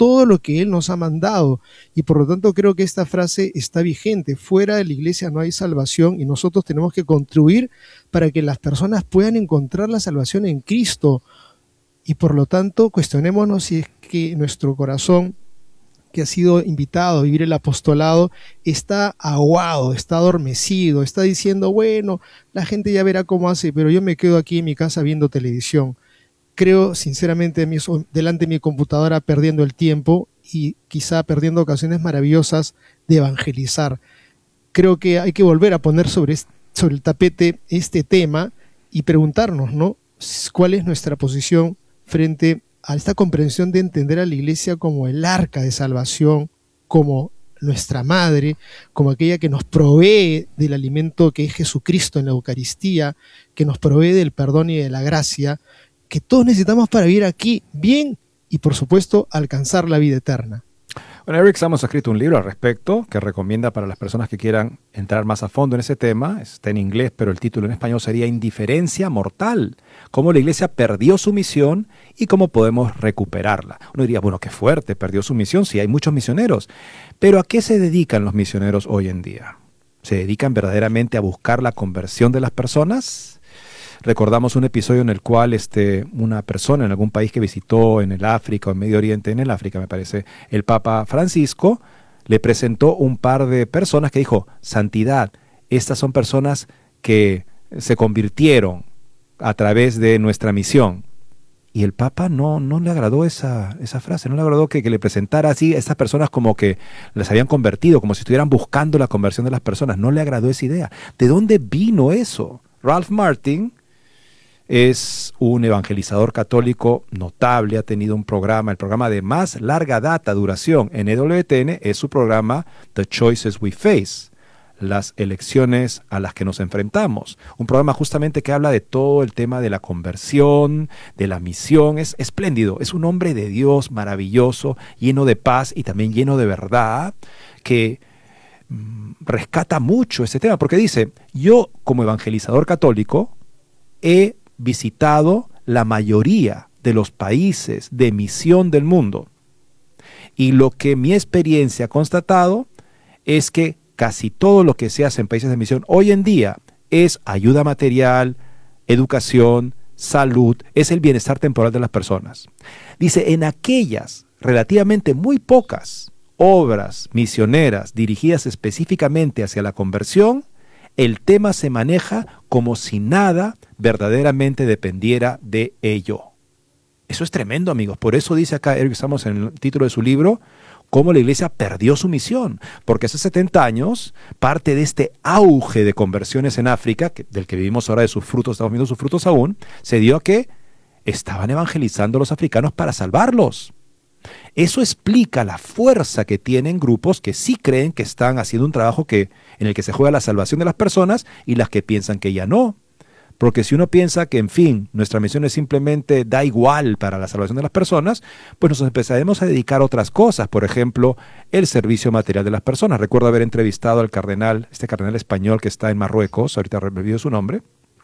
todo lo que Él nos ha mandado. Y por lo tanto creo que esta frase está vigente. Fuera de la iglesia no hay salvación y nosotros tenemos que contribuir para que las personas puedan encontrar la salvación en Cristo. Y por lo tanto cuestionémonos si es que nuestro corazón, que ha sido invitado a vivir el apostolado, está aguado, está adormecido, está diciendo, bueno, la gente ya verá cómo hace, pero yo me quedo aquí en mi casa viendo televisión. Creo sinceramente delante de mi computadora perdiendo el tiempo y quizá perdiendo ocasiones maravillosas de evangelizar. Creo que hay que volver a poner sobre el tapete este tema y preguntarnos, ¿no?, cuál es nuestra posición frente a esta comprensión de entender a la iglesia como el arca de salvación, como nuestra madre, como aquella que nos provee del alimento que es Jesucristo en la Eucaristía, que nos provee del perdón y de la gracia, que todos necesitamos para vivir aquí bien y, por supuesto, alcanzar la vida eterna. Bueno, Eric Samos ha escrito un libro al respecto que recomienda para las personas que quieran entrar más a fondo en ese tema. Está en inglés, pero el título en español sería Indiferencia mortal. Cómo la iglesia perdió su misión y cómo podemos recuperarla. Uno diría, bueno, qué fuerte, perdió su misión, sí, hay muchos misioneros. Pero ¿a qué se dedican los misioneros hoy en día? ¿Se dedican verdaderamente a buscar la conversión de las personas? Recordamos un episodio en el cual una persona en algún país que visitó en el África o en Medio Oriente, en el África me parece, el Papa Francisco le presentó un par de personas que dijo, santidad, estas son personas que se convirtieron a través de nuestra misión. Y el Papa no le agradó esa frase, no le agradó que le presentara así a estas personas como que las habían convertido, como si estuvieran buscando la conversión de las personas. No le agradó esa idea. ¿De dónde vino eso? Ralph Martin es un evangelizador católico notable, ha tenido un programa, el programa de más larga duración en EWTN es su programa The Choices We Face, las elecciones a las que nos enfrentamos. Un programa justamente que habla de todo el tema de la conversión, de la misión. Es espléndido, es un hombre de Dios maravilloso, lleno de paz y también lleno de verdad, que rescata mucho ese tema, porque dice, yo como evangelizador católico he visitado la mayoría de los países de misión del mundo. Y lo que mi experiencia ha constatado es que casi todo lo que se hace en países de misión hoy en día es ayuda material, educación, salud, es el bienestar temporal de las personas. Dice, en aquellas relativamente muy pocas obras misioneras dirigidas específicamente hacia la conversión, el tema se maneja como si nada verdaderamente dependiera de ello. Eso es tremendo, amigos. Por eso dice acá Eric Samos en el título de su libro, cómo la iglesia perdió su misión. Porque hace 70 años, parte de este auge de conversiones en África, del que vivimos ahora de sus frutos, estamos viendo sus frutos aún, se dio a que estaban evangelizando a los africanos para salvarlos. Eso explica la fuerza que tienen grupos que sí creen que están haciendo un trabajo en el que se juega la salvación de las personas y las que piensan que ya no. Porque si uno piensa que, en fin, nuestra misión es simplemente da igual para la salvación de las personas, pues nos empezaremos a dedicar a otras cosas. Por ejemplo, el servicio material de las personas. Recuerdo haber entrevistado al cardenal, cardenal español que está en Marruecos, ahorita he olvidado su nombre.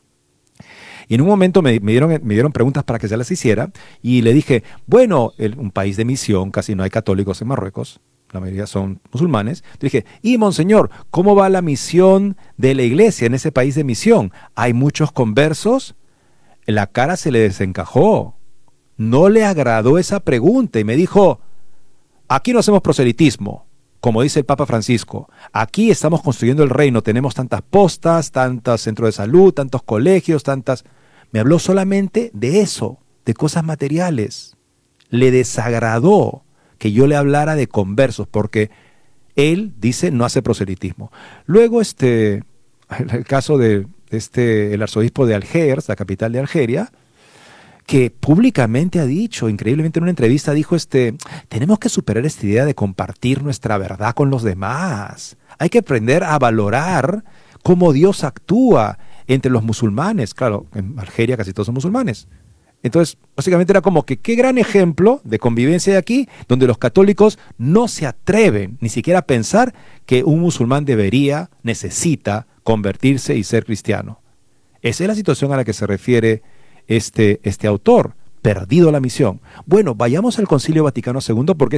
Y en un momento me dieron preguntas para que se las hiciera y le dije, bueno, un país de misión, casi no hay católicos en Marruecos, la mayoría son musulmanes. Le dije, y monseñor, ¿cómo va la misión de la iglesia en ese país de misión? ¿Hay muchos conversos? La cara se le desencajó. No le agradó esa pregunta y me dijo, aquí no hacemos proselitismo, como dice el Papa Francisco. Aquí estamos construyendo el reino, tenemos tantas postas, tantos centros de salud, tantos colegios, Me habló solamente de eso, de cosas materiales. Le desagradó que yo le hablara de conversos, porque él dice no hace proselitismo. Luego el caso de el arzobispo de Algers, la capital de Algeria, que públicamente ha dicho, increíblemente en una entrevista dijo, tenemos que superar esta idea de compartir nuestra verdad con los demás. Hay que aprender a valorar cómo Dios actúa entre los musulmanes. Claro, en Algeria casi todos son musulmanes. Entonces, básicamente era como que qué gran ejemplo de convivencia hay aquí, donde los católicos no se atreven ni siquiera a pensar que un musulmán necesita convertirse y ser cristiano. Esa es la situación a la que se refiere este autor, perdido la misión. Bueno, vayamos al Concilio Vaticano II porque